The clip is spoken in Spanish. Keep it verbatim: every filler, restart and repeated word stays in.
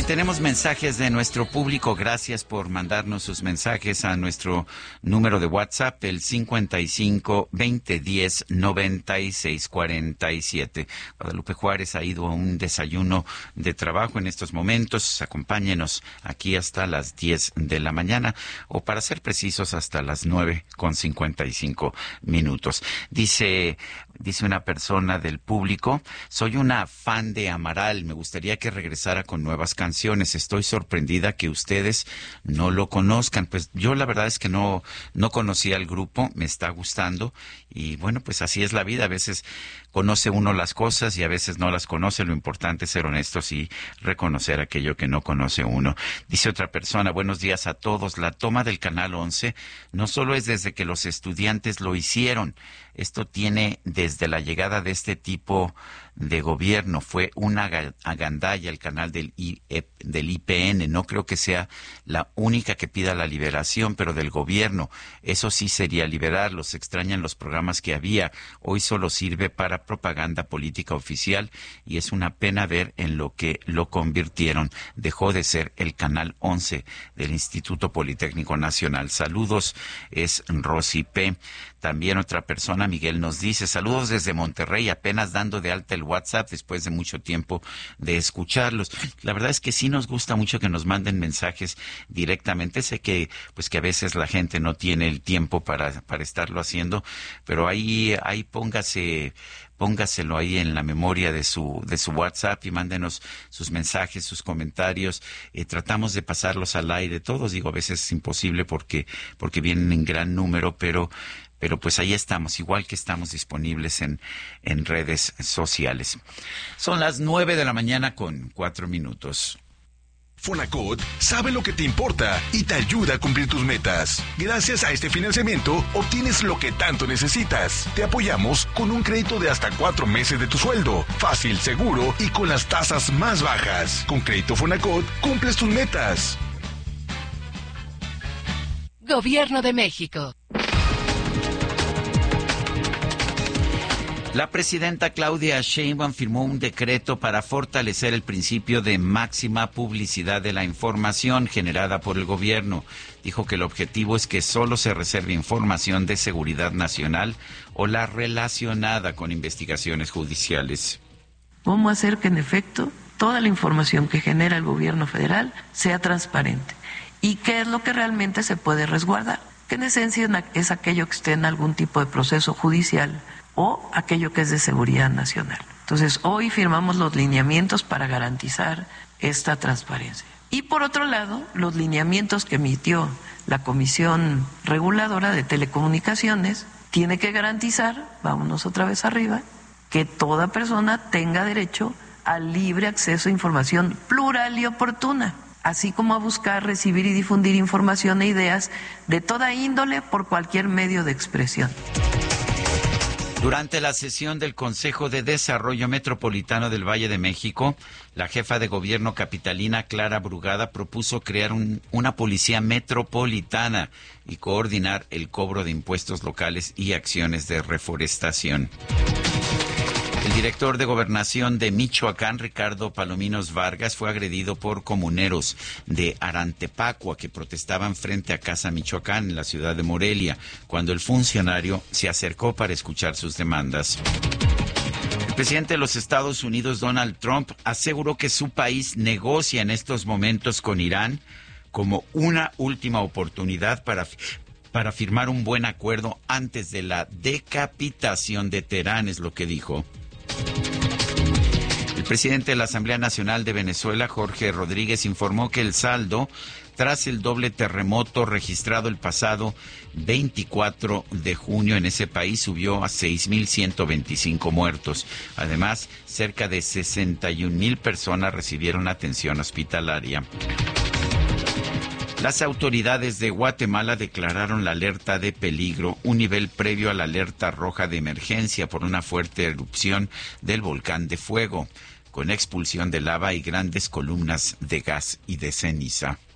tenemos mensajes de nuestro público. Gracias por mandarnos sus mensajes a nuestro número de WhatsApp, el cincuenta y cinco, veinte diez, noventa y seis cuarenta y siete. Guadalupe Juárez ha ido a un desayuno de trabajo en estos momentos. Acompáñenos aquí hasta las diez de la mañana, o para ser precisos, hasta las nueve con cincuenta y cinco minutos. Dice... Dice una persona del público: soy una fan de Amaral, me gustaría que regresara con nuevas canciones. Estoy sorprendida que ustedes no lo conozcan. Pues yo la verdad es que no, no conocía al grupo, me está gustando y bueno, pues así es la vida. A veces conoce uno las cosas y a veces no las conoce. Lo importante es ser honestos y reconocer aquello que no conoce uno. Dice otra persona: buenos días a todos. La toma del Canal once no solo es desde que los estudiantes lo hicieron. Esto tiene desde la llegada de este tipo de gobierno. Fue una agandalla el canal del, I, del I P N. No creo que sea la única que pida la liberación, pero del gobierno. Eso sí sería liberarlos. Se extrañan los programas que había. Hoy solo sirve para propaganda política oficial y es una pena ver en lo que lo convirtieron. Dejó de ser el Canal once del Instituto Politécnico Nacional. Saludos, es Rosy P. También otra persona, Miguel, nos dice: saludos desde Monterrey, apenas dando de alta el WhatsApp después de mucho tiempo de escucharlos. La verdad es que sí nos gusta mucho que nos manden mensajes directamente. Sé que pues que a veces la gente no tiene el tiempo para, para estarlo haciendo, pero ahí, ahí póngase... Póngaselo ahí en la memoria de su de su WhatsApp y mándenos sus mensajes, sus comentarios. Eh, tratamos de pasarlos al aire todos. Digo, a veces es imposible porque porque vienen en gran número, pero pero pues ahí estamos, igual que estamos disponibles en en redes sociales. Son las nueve de la mañana con cuatro minutos. Fonacot sabe lo que te importa y te ayuda a cumplir tus metas. Gracias a este financiamiento, obtienes lo que tanto necesitas. Te apoyamos con un crédito de hasta cuatro meses de tu sueldo. Fácil, seguro y con las tasas más bajas. Con Crédito Fonacot, cumples tus metas. Gobierno de México. La presidenta Claudia Sheinbaum firmó un decreto para fortalecer el principio de máxima publicidad de la información generada por el gobierno. Dijo que el objetivo es que solo se reserve información de seguridad nacional o la relacionada con investigaciones judiciales. ¿Cómo hacer que en efecto toda la información que genera el gobierno federal sea transparente? ¿Y qué es lo que realmente se puede resguardar? Que en esencia es aquello que esté en algún tipo de proceso judicial o aquello que es de seguridad nacional. Entonces, hoy firmamos los lineamientos para garantizar esta transparencia. Y por otro lado, los lineamientos que emitió la Comisión Reguladora de Telecomunicaciones tiene que garantizar, vámonos otra vez arriba, que toda persona tenga derecho al libre acceso a información plural y oportuna, así como a buscar, recibir y difundir información e ideas de toda índole por cualquier medio de expresión. Durante la sesión del Consejo de Desarrollo Metropolitano del Valle de México, la jefa de gobierno capitalina, Clara Brugada, propuso crear un, una policía metropolitana y coordinar el cobro de impuestos locales y acciones de reforestación. El director de Gobernación de Michoacán, Ricardo Palominos Vargas, fue agredido por comuneros de Arantepacua que protestaban frente a Casa Michoacán, en la ciudad de Morelia, cuando el funcionario se acercó para escuchar sus demandas. El presidente de los Estados Unidos, Donald Trump, aseguró que su país negocia en estos momentos con Irán como una última oportunidad para... para firmar un buen acuerdo antes de la decapitación de Teherán, es lo que dijo. El presidente de la Asamblea Nacional de Venezuela, Jorge Rodríguez, informó que el saldo tras el doble terremoto registrado el pasado veinticuatro de junio en ese país subió a seis mil ciento veinticinco muertos. Además, cerca de sesenta y un mil personas recibieron atención hospitalaria. Las autoridades de Guatemala declararon la alerta de peligro, un nivel previo a la alerta roja de emergencia por una fuerte erupción del volcán de fuego, con expulsión de lava y grandes columnas de gas y de ceniza.